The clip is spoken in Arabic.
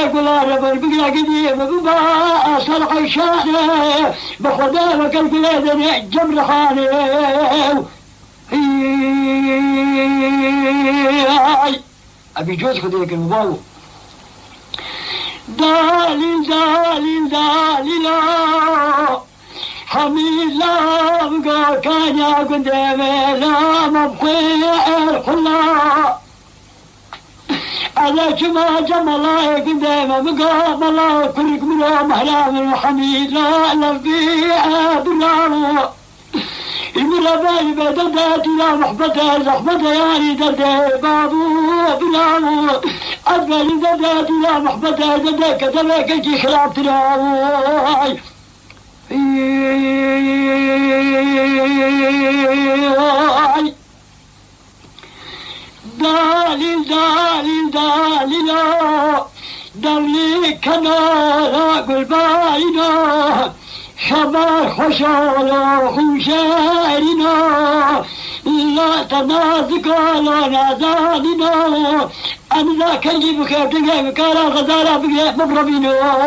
ولا ربر بقلا قديم ببا صلح الشانه بخدا وكل بلادنا جمر خانه ابي جوز خديك المباو دالي دالي دالي لا حميد لا بقى كان يا قدام لا مبقي الخلا على جمع جمع الله قدام بقى الله كلك من محرام حميد لا لبيع بالله المرابي بدداتي لا محبتها زحمتها يعني ددي بابو بلالو أدبر دداتي لا محبتها ددي كتبك الجي خلاف تلاوي دالي دالي دالي لا دالي كنا قل باينا شباب خشالة خشارنا لا تنازق ولا نازاننا أنا ذاك اللي بخير تلقى بكارا غزالة بقى مبرمينو